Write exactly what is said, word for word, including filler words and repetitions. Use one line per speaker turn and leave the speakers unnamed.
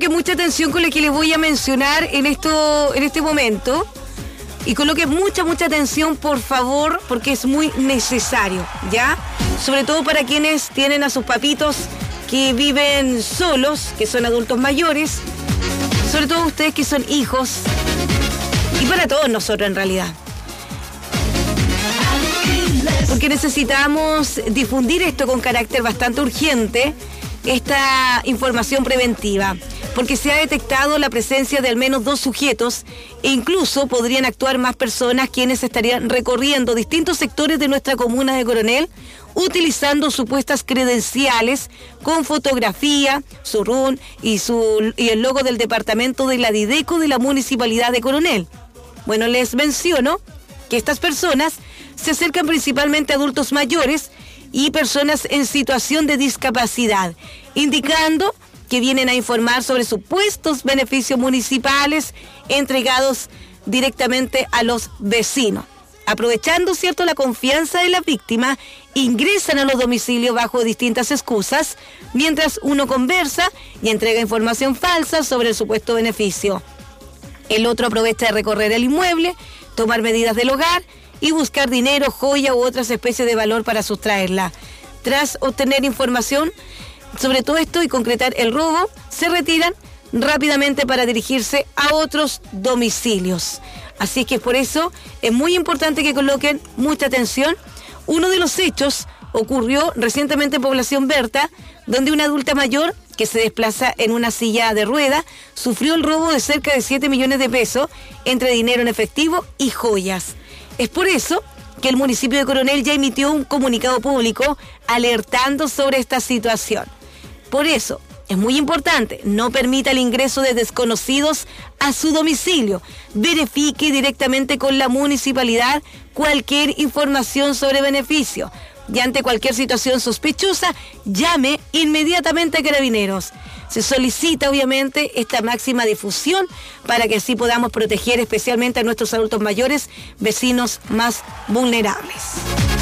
coloque mucha atención con lo que les voy a mencionar en esto, en este momento. Y coloque mucha, mucha atención, por favor, porque es muy necesario, ¿ya? Sobre todo para quienes tienen a sus papitos que viven solos, que son adultos mayores, sobre todo ustedes que son hijos, y para todos nosotros en realidad. Porque necesitamos difundir esto con carácter bastante urgente, esta información preventiva, porque se ha detectado la presencia de al menos dos sujetos e incluso podrían actuar más personas quienes estarían recorriendo distintos sectores de nuestra comuna de Coronel utilizando supuestas credenciales con fotografía, su R U N y, su, y el logo del departamento de la Dideco de la Municipalidad de Coronel. Bueno, les menciono que estas personas se acercan principalmente a adultos mayores y personas en situación de discapacidad, indicando que vienen a informar sobre supuestos beneficios municipales entregados directamente a los vecinos. Aprovechando, cierto, la confianza de la víctima, ingresan a los domicilios bajo distintas excusas, mientras uno conversa y entrega información falsa sobre el supuesto beneficio. El otro aprovecha de recorrer el inmueble, tomar medidas del hogar y buscar dinero, joya u otras especies de valor para sustraerla. Tras obtener información sobre todo esto y concretar el robo, se retiran rápidamente para dirigirse a otros domicilios. Así es que por eso es muy importante que coloquen mucha atención. Uno de los hechos ocurrió recientemente en Población Berta, donde una adulta mayor que se desplaza en una silla de rueda sufrió el robo de cerca de siete millones de pesos entre dinero en efectivo y joyas. Es por eso que el municipio de Coronel ya emitió un comunicado público alertando sobre esta situación. Por eso, es muy importante, no permita el ingreso de desconocidos a su domicilio. Verifique directamente con la municipalidad cualquier información sobre beneficio. Y ante cualquier situación sospechosa, llame inmediatamente a Carabineros. Se solicita, obviamente, esta máxima difusión para que así podamos proteger especialmente a nuestros adultos mayores, vecinos más vulnerables.